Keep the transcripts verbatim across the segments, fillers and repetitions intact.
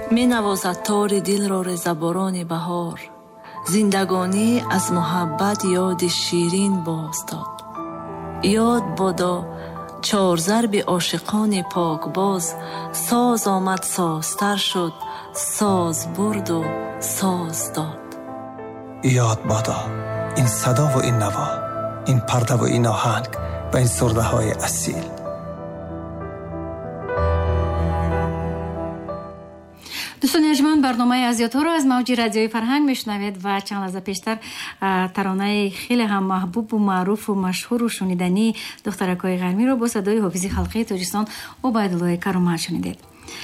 менавозад тори дилро резаборони баҳор. зиндагонӣ аз муҳаббат ёди ширин боз дод. ёд бодо чорзарби ошиқони покбоз. соз омад, созтар шуд, соз бурду соз дод. ёд бодо ин садову ин наво, ин пардаву ин оҳанг ва ин сурдаҳои асил. дӯстони аҷман, барномаи аз ёдҳоро аз мавҷи радиои Фарҳанг мешунавед ва чанд лаҳза пештар таронаи хеле ҳам маҳбубу маъруфу машҳуру шунидании духтаракҳои ғармиро бо садои ҳофизи халқии Тоҷикистон Убайдуллои Каромат шунидед.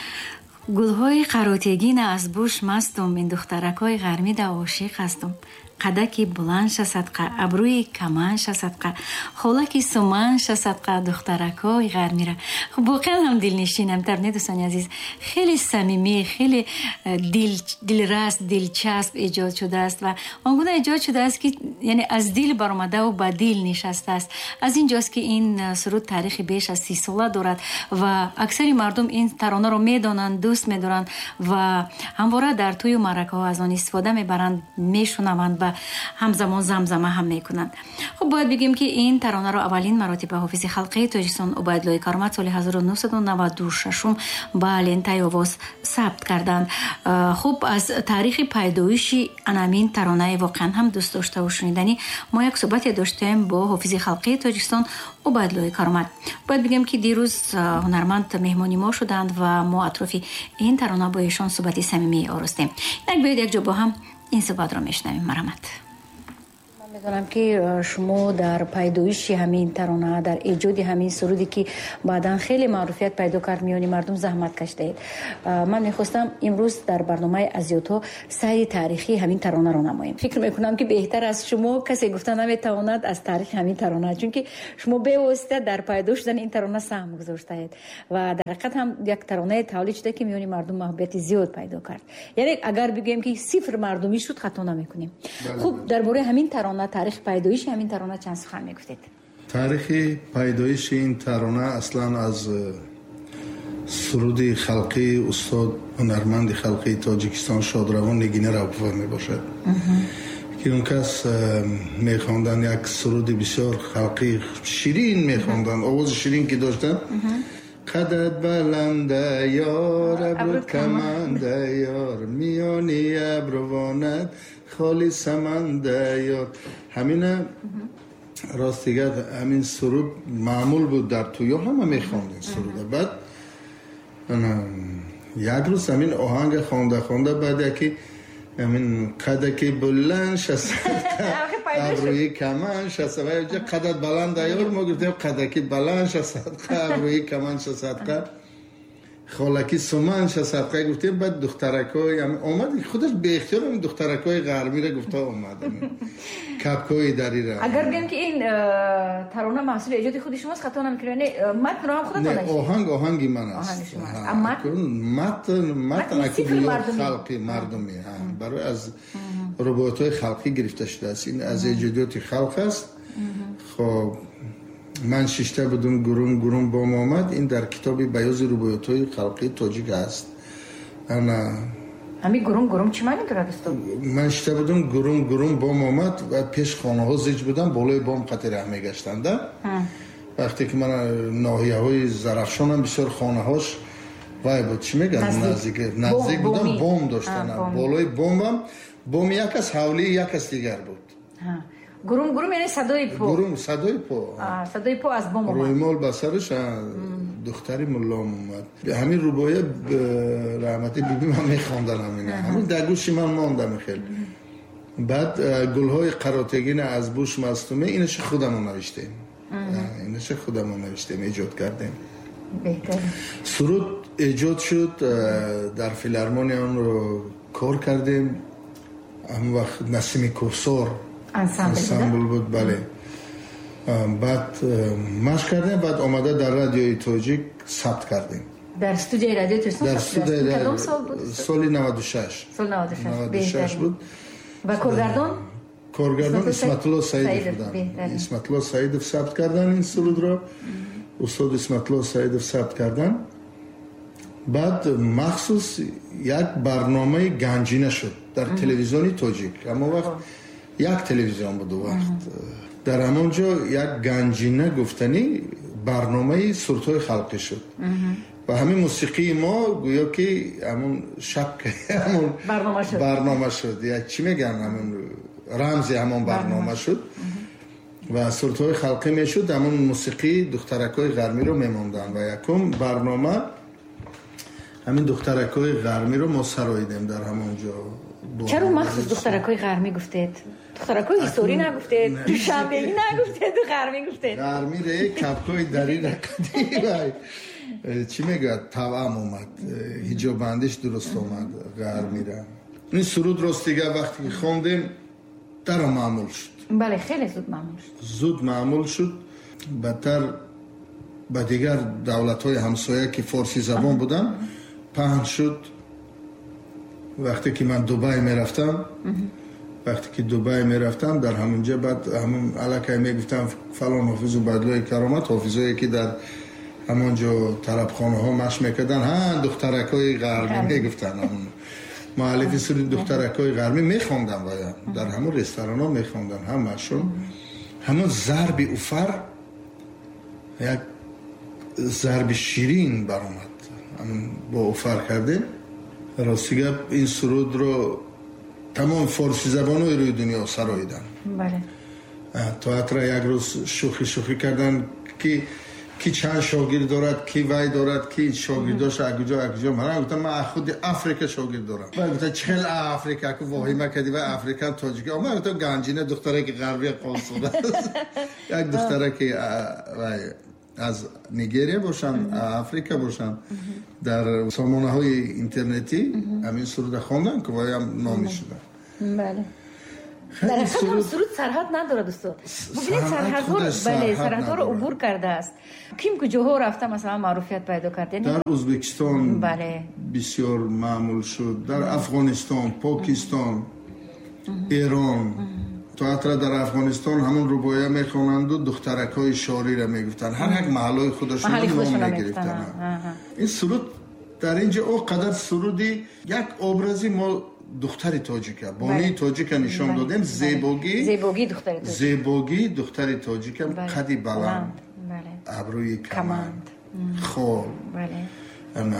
гулҳои қаротегина аз буш мастум, ин духтаракҳои ғармида ошиқ ҳастум. қадаки буланша садқа, абрӯи каманша садқа, холаки суманша садқа, духтаракҳои ғармира. хуб воқеан ҳам дилнишинам тарне дӯстони азиз, хеле самимӣ, хеле дил дилрас, дилчасп эҷод шудааст ва он гуна эҷод шудааст ки яъне аз дил баромадаву ба дил нишастааст. аз ин ҷост ки ин суруд таърихи беш аз си сола дорад ва аксари мардум ин таронаро медонанд, дӯст медоранд ва ҳамвора дар тӯю маъракаҳо аз он истифода мебаранд, мешунаванд ва ҳамзамон замзама ҳам мекунанд. хуб бояд бигем ки ин таронаро аввалин маротиба ҳофизи халқии Тоҷикистон Убайдуллои Каромат соли ҳазору нуҳсаду наваду шаш ба лентай овоз сабт карданд. хуб аз таърихи пайдоиши анамин таронаи воқеан ҳам дӯст доштаву шунидани мо як суҳбате доштем бо ҳофизи халқии Тоҷикистон Убайдуллои Каромат. бояд бигем ки дирӯз ҳунарманд меҳмони мо шуданд ва мо атрофи ин тарона бо ишон суҳбати самимӣ оростем. як бояд як ҷо бо ҳам ин суҳбатро мешунавем. марамат. ман медонам ки шумо дар пайдоиши ҳамин тарона, дар эҷоди ҳамин суруде ки баъдан хеле маъруфият пайдо кард миёни мардум заҳмат кашидаед. ман мехостам имрӯз дар барномаи аз ёдҳо сайри таърихии ҳамин таронаро намоем. фикр мекунам ки беҳтар аз шумо касе гуфта наметавонад аз таърихи ҳамин тарона, чунки шумо бевосита дар пайдо шудани ин тарона саҳм гузоштаед ва дар ҳақиқат ҳам як таронае тавлид шуда ки миёни мардум маҳбубияти зиёд пайдо кард. яъне агар бигӯем ки сифр мардумӣ шуд хато намекунем. хуб дар бораи ҳамин тарона, таърихи пайдоиши ҳамин тарона чанд сухан мегуфтед? таърихи пайдоиши ин тарона аслан аз суруди халқии устод ҳунарманди халқии Тоҷикистон Шодравон Нигина Равпова мебошад ки он кас мехондан як суруди бисёр халқӣ ширин мехондан, овози ширин ки доштанд. қадад баланда ёр, абру каманда ёр, миёни абрувонат холи саманда ёр. ҳамина рост дигар ҳамин суруд маъмул буд дар туё, ҳама мехондин суруда. баъд як рӯз ҳамин оҳанга хонда хонда баъд яки ҳамин қадаки буланд шасадқа, абрӯи каман шасадқа, қадад баланда ёр мо гуфтем қадаки баланд шасадқа, абрӯи каман шасадқа, холаки суман шасадқа гуфтем. баъд духтаракҳои омад, худаш беихтиёр ҳамин духтаракҳои ғармира гуфта омад, капкои дарира. агар бигем ки ин тарона маҳсули эҷоди худи шумост, хато намекунем, матнро ҳам худатон аст? не, оҳанг оҳанги ман аст. матн матн акиди халқи мардуми барои аз рубоиятҳои халқӣ гирифта шудааст. ин аз эҷодиёти халқ аст. хоб ман шишта будум, гурум гурум бом омад. ин дар китоби баёзи рубоиятҳои халқии тоҷик аст. ана ҳами гурум гурум чӣ маъни дорад устод? ман шишта будум, гурум гурум бом омад ва пеш хонаҳо зич будам, болои бом қатираҳ мегаштанда. вақте ки ман ноҳияҳои Зарафшонам бисёр хонаҳош вай буд, чӣ мегӯяд, наздик наздик будам, бом доштан. болои бомам бом як аст, ҳавлии як аст дигар буд. гурум гурум яъне садои по. гурум садои по. садои по аз бом омад. рӯймол ба сараш духтари муллом омад. ҳамин рубоя раҳмати биби ман мехондан, ҳамин ҳамин дар гӯши ман мондам хеле. баъд гулҳои қаротегина аз буш мастуме, инаша худамо навиштем. инаша худамо навиштем, эҷод кардем. беҳтар. суруд эҷод шуд, дар филармония онро кор кардем. ҳамон вақт Насими Кӯсор ансамбл буд, бале. баъд машқ кардем, баъд омада дар радиои тоҷик сабт кардем. дар студияи радиои Тоҷикистон дар студияи кадом сол буд? соли наваду шаш. соли наваду шаш. наваду шаш буд. ва коргардон? коргардон Исматулло Саидов будам. Исматулло Саидов сабт кардан ин сурудро. устод Исматулло Саидов сабт кардан. баъд махсус یک برنامه گنجینه شد در تلویزیونی تاجیک. اما وقت یک تلویزیون بود وقت در همونجا یک گنجینه گفتنی برنامه سرودهای خلقی شد و همین موسیقی ما گویا که همون شبکه همون برنامه شد برنامه شد یا چی میگن همون رمز همون برنامه شد و سرودهای خلقی میشد. همون موسیقی دخترکای غرمی رو میموندن و یکم برنامه همین دخترکای غرمی رو ما سراییدیم در همونجا. چرا مخصوص دخترکای غرمی گفتید؟ دخترکای هیستوری نگفتید؟ دوشنبه‌ای نگفتید؟ غرمی گفتید؟ غرمی ره کپکای دری رکدی چی میگه توام اومد حجاب بندش درست اومد غرمی را. این سرود راست دیگه وقتی خوندیم در معمول شد. بله خیلی زود معمول شد. زود معمول شد. بدتر با دیگر دولت‌های همسایه که فارسی زبان بودن پهن شد. وقتی که من دبی میرفتم وقتی که دبی میرفتم در همونجا بعد همون علاقه میگفتم فلان حافظ بدلای کرامت حافظایی که در همونجا طربخانه ها مشق میکردن ها دخترکای غربی میگفتن همون مؤلف سرود دخترکای غربی میخوندن و در همون رستوران ها میخوندن همشون. همون ضرب اوفر یک ضرب شیرین برآمد همون با اوفر کرده. راستی گپ این سرود رو تمام فارسی زبان‌های روی دنیا سراییدن. بله. تئاتر یک روز شوخی شوخی کردن که کی چند شاگرد دارد کی وای دارد کی شاگرداش اگجا اگجا من گفتم من خود افریقا شاگرد دارم. من گفتم چخل افریقا که واهمه کردی و افریقا تاجیک. من گفتم گنجینه دختره که غربی قاصد است. یک دختره که از نیجریه باشن افریقا باشن در سامانه های اینترنتی همین سرود خواندن که وای هم نامی شدن. بله. در حقیقت هم سرود سرحد نداره دوستان. ببینید سرحدها رو بله سرحدها رو عبور کرده است. کیم کجاها رفته مثلا معروفیت پیدا کرد؟ یعنی در ازبکستان بله بسیار معمول شد. در افغانستان، پاکستان، ایران تئاتر در افغانستان همون رباعیه میخوانند و دخترکای شاری را میگفتن. هر یک محلای خودشون نام میگرفتن. این سرود در اینجا او قدر سرودی یک ابرازی ما دختر تاجیکه بانی تاجیکه نشان دادیم. زیباگی زیباگی دختر تاجیک زیباگی دختر تاجیکه قدی بلند ابروی کمند خال بله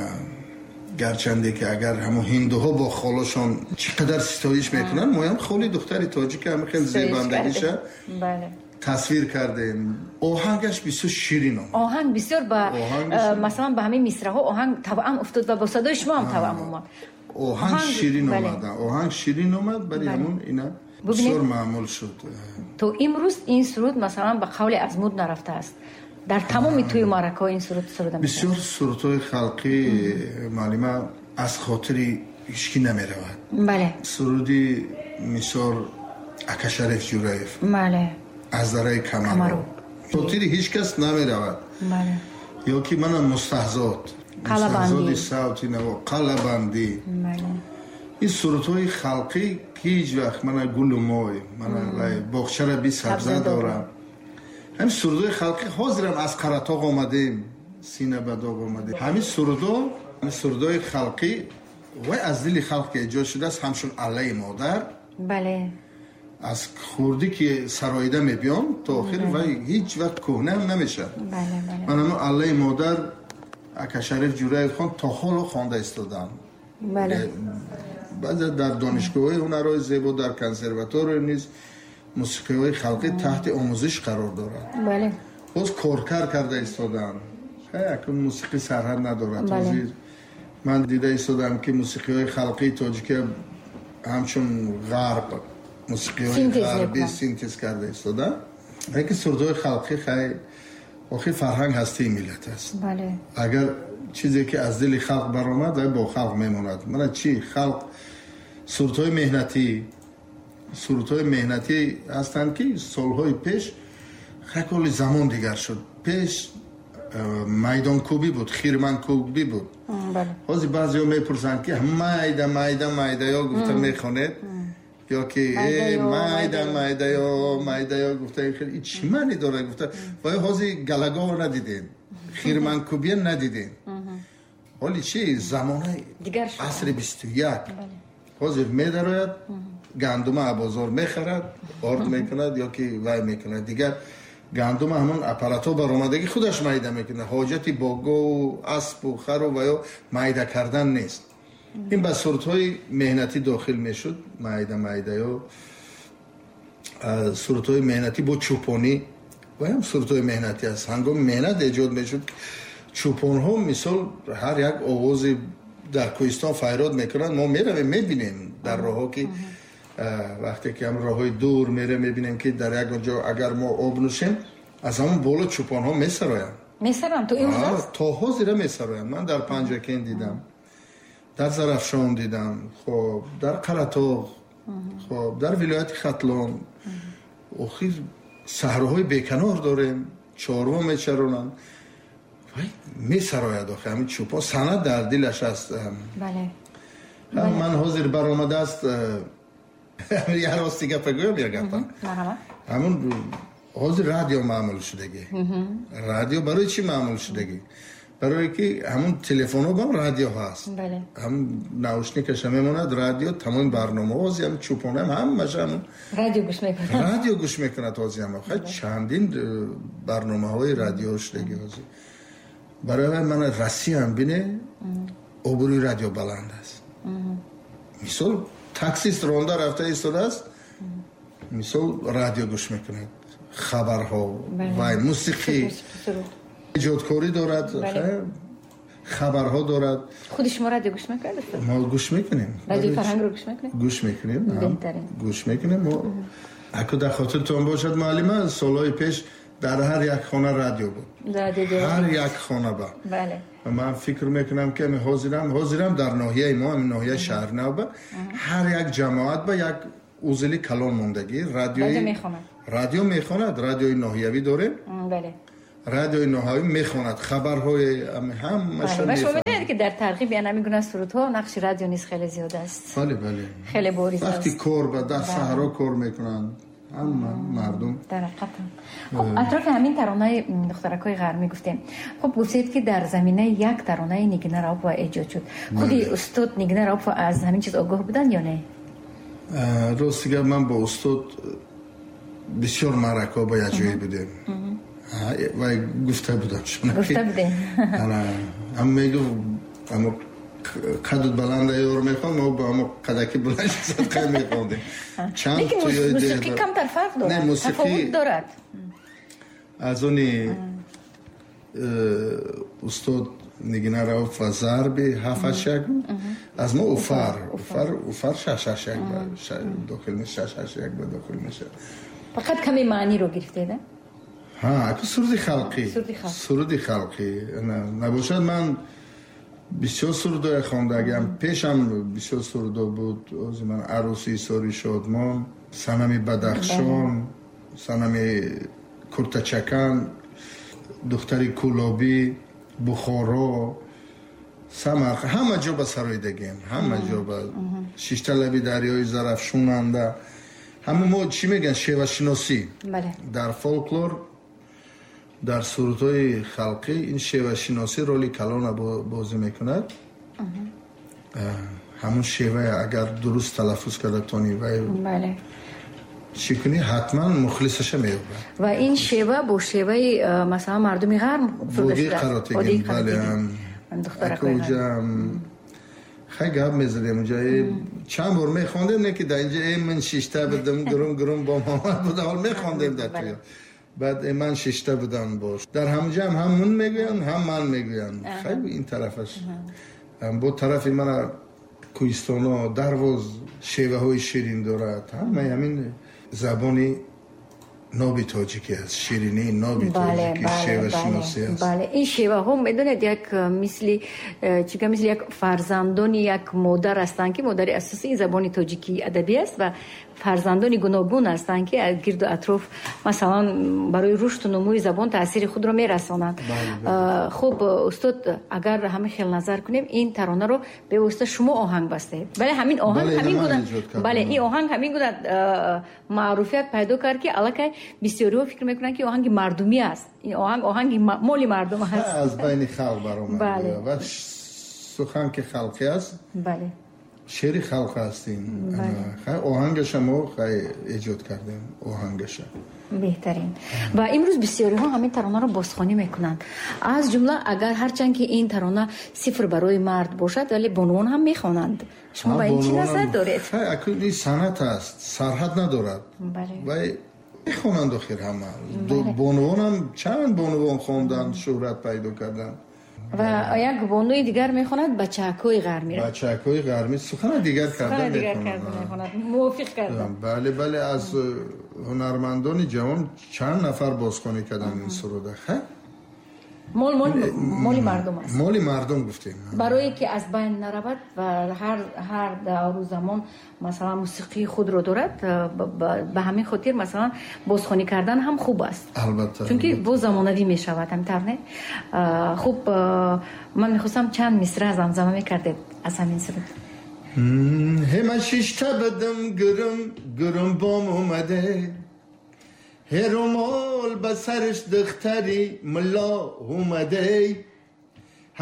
گرچنده که اگر همون هندوها با خالاشون چقدر ستایش میکنن ما هم خالی دختر تاجیک هم خیلی زیبندگیشه بله تصویر کردیم. آهنگش بسیار شیرین اومد. آهنگ بسیار با مثلا به همین مصرع ها آهنگ توأم افتاد و با صدای شما هم توأم اومد. آهنگ شیرین اومد. آهنگ شیرین اومد برای همون اینا بسیار معمول شد. تو امروز این سرود مثلا به قول ازمود نرفته است. در تمام توی معرکه این سرود سروده میشه. بسیار سرودهای خلقی معلومه از خاطری هیچکی نمیرود. بله. سرودی مثال اکا شریف جورایف. بله. از درای کمرو. خاطری هیچ کس نمیرود. بله. یا که من مستحضات. مستحضات صوتی نوا قلبندی. بله. این سرودهای خلقی که هیچ وقت من گل و مای من باغچه را بی سبزه دارم. همین سرودهای خلقی حاضرم از قراتاق آمدیم سینه به داغ آمدیم. همین سرودها همین سرودهای خلقی و از دل خلق ایجاد شده است همشون علی مادر. بله. از خوردی که سرایده میبیان تا آخر و هیچ وقت کهنه هم نمیشه. بله بله. من همون علی مادر اکا شریف جورایف خان تا حالا خوانده استادم. بله. بعد در دانشگاه های هنرهای زیبا در کنسرواتوار نیز موسیقی های خلقی تحت آموزش قرار دارد. بله. باز کارکر کرده ایستادم. یک موسیقی سرحد ندارد. بله. من دیده ایستادم که موسیقی های خلقی تاجیک همچون غرب موسیقی های غربی سینتز کرده ایستادم. اینکه سرودهای خلقی خیلی آخی فرهنگ هستی ملت است. بله. اگر چیزی که از دل خلق برآمد با خلق میماند. من چی خلق سرودهای مهنتی سرودهای مهنتی هستند که سالهای پیش خیلی زمان دیگر شد. پیش میدان کوبی بود، خیرمن کوبی بود. بله. حاضر بعضی ها میپرسند که میده میده میده یا گفته میخونید یا که میده میده یا میده یا گفته خیلی چی معنی داره گفته وای حاضر گلگا ندیدین خیرمن کوبی ندیدین حالی چی زمانه دیگر شد. عصر بیست و یک حاضر می‌دارد گندم ابازار می‌خرد آرد می‌کند یا که وای می‌کند دیگر گندم همون اپاراتو برآمدگی خودش میده میکنه حاجتی با گو و اسب و خر و یا میده کردن نیست این به صورت‌های مهنتی داخل میشد میده میده یا صورت‌های مهنتی با چوپانی و هم صورت‌های مهنتی است هنگام مهنت ایجاد میشد چوپان‌ها مثال هر یک آوازی در کوهستان فریاد میکنند ما میرویم میبینیم در راه‌ها که وقتی که هم راه‌های دور میره میبینیم که در یک جا اگر ما آب نوشیم از همون بالا چوپان‌ها میسراین میسرن تو این روز تا حاضر میسراین من در پنجکین دیدم در زرافشان دیدم خب در قرطاق خب در ولایت ختلان اخیر صحراهای بیکنار داریم چاروا میچرونن وای میسراید آخه همین چوپان سند در دلش است بله من حاضر برآمده است یه راستی گپ بگویم یا گپ همون حاضر رادیو معمول شدگی رادیو برای چی معمول شدگی برای که همون تلفن ها با رادیو هست بله هم ناوشنیکش میموند رادیو تمام برنامه هازی هم چوپانه هم همش هم رادیو گوش میکنه رادیو گوش میکنه تازی هم خیلی چندین برنامه های رادیو شدگی هازی برای من رسی هم بینه عبوری رادیو بلند است مثال تاکسیست رونده رفته ایستاده است مثال رادیو گوش میکنه خبرها و موسیقی ایجادکاری دارد خبرها دارد خود شما رادیو گوش میکنید ما گوش میکنیم رادیو فرهنگ رو گوش میکنید گوش میکنیم گوش میکنیم ما اگه در خاطرتون باشد معلومه سالهای پیش در هر یک خانه رادیو بود هر یک خانه با بله من فکر میکنم که من حاضرم حاضرم در ناحیه ما هم ناحیه شهر نو هر یک جماعت با یک اوزلی کلان موندگی رادیو میخواند رادیو میخواند رادیوی ناحیوی داره بله رادیوی ناحیوی میخواند خبرهای هم مشن بله شما میدونید که در ترغیب یعنی میگن سرودها نقش رادیو نیست خیلی زیاده است بله بله خیلی بوریز است وقتی کار به در صحرا کار میکنند هم مردم در حقیقت خب اطراف همین ترانه‌های دخترکای غرمی گفتیم خب گفتید که در زمینه یک ترانه نیگنه راپ ایجاد شد خودی استاد نیگنه راپ از همین چیز آگاه بودن یا نه راستی من با استاد بسیار معرکه با یک جایی بودیم و گفته بودم شما گفته بودیم هم میگو اما قدود بلنده یار میخوام ما با همه قدکی بلند صدقه میخواندیم چند لیکن موسیقی کم تر فرق دارد نه موسیقی تفاوت دارد از اونی استاد نگینه را و ضربی هفت شک از ما افر افر افر شش شش یک داخل میشه شش شش یک داخل میشه فقط کمی معنی رو گرفته ده ها اگه سرودی خلقی سرودی خلقی نباشد من بسیار سرودای خواندگیم پیشم بسیار سرودا بود از من عروسی ساری شادمان سنمی بدخشان سنمی کرتچکان دختری کولابی بخارا سمرق همه جا به سرایدگیم همه جا به شیشته لبی دریای زرافشوننده همه ما چی میگن شیوه شناسی در فولکلور در سرودهای خلقی این شیوه شناسی رولی کلان بازی میکند همون شیوه اگر درست تلفظ کرده تانی و بله چی کنی حتما مخلصش میوبه و این شیوه با شیوه مثلا مردمی غرب بودی قراتگیم بله هم اکا اوجا خیلی گب میزدیم اونجا چند بار میخواندیم نه که در اینجا من شیشته بدم گرم گرم با مامان بودم حال میخواندیم در توی بعد من شیشته بدم باش در همونجا هم همون میگوین هم من میگوین خیلی این طرفش با طرفی من کوهستانا درواز شیوه های شیرین دارد همه همین زبانی نابی تاجیکی است شیرینی نابی تاجیکی شیوه شناسی است بله این شیوه ها میدونید یک مثلی چیکار مثل یک فرزندان یک مادر هستند که مادر اساسی این زبان تاجیکی ادبی است و فرزندان گوناگون هستند که از گرد و اطراف مثلا برای رشد و نموی زبان تاثیر خود را میرسانند. خب استاد اگر همه خیلی نظر کنیم این ترانه رو به واسطه شما آهنگ بسته بله همین آهنگ بله همین گونه بله این آهنگ همین گونه معروفیت پیدا کرد که الکی بسیاری فکر میکنن که آهنگ مردمی است این آهنگ آهنگ مالی مردم است از بین خلق برآمد بله. و سخن که خلقی است بله شعر خلق هستیم. خیلی آهنگش ما خیلی ایجاد کردیم آهنگش بهترین. و امروز بسیاری ها همین ترانه رو بازخوانی میکنند. از جمله اگر هرچند که این ترانه صفر برای مرد باشد ولی بانوان هم میخوانند. شما با این چی نظر دارید؟ خیلی اکیدی سنت است، سرحد ندارد. بله. و میخوانند آخر همه. بانوان هم چند بانوان خواندن شهرت پیدا کردن. و یک بانوی دیگر میخواند بچکوی غرمی را بچکوی غرمی سخن دیگر کردن میخواند. موافق کردم. بله بله از هنرمندان جوان چند نفر بازخوانی کردن این سروده. خیلی مال مال مالی مردم است. مالی مردم گفتیم. برای که از بین نرود و هر هر دور و زمان مثلا موسیقی خود رو دارد به همین خاطر مثلا بازخوانی کردن هم خوب است. البته. چون که با زمانوی می شود همینطور نه. خوب من میخواستم چند مصرع از زمزمه میکردید از همین سرود. همه شش بدم گرم گرم بام اومده هرمال به سرش دختری ملا اومده